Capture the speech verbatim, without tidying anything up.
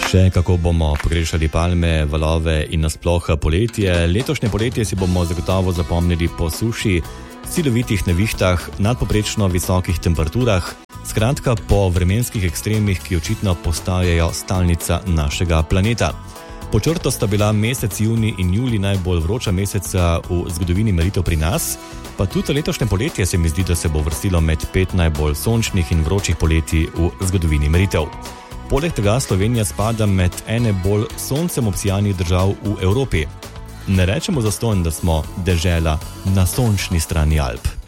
Še kako bomo pogrešali palme, valove in nasploh poletje. Letošnje poletje si bomo zagotovo zapomnili po suši, silovitih nevihtah, nadpoprečno visokih temperaturah, skratka po vremenskih ekstremih, ki očitno postajajo stalnica našega planeta. Po črto sta bila mesec junij in julij najbolj vroča meseca v zgodovini meritev pri nas, pa tudi letošnje poletje se mi zdi, da se bo vrstilo med pet najbolj sončnih in vročih poletij v zgodovini meritev. Poleg tega Slovenija spada med ene bolj soncem obsijanih držav v Evropi. Ne rečemo zastonj, da smo dežela na sončni strani Alp.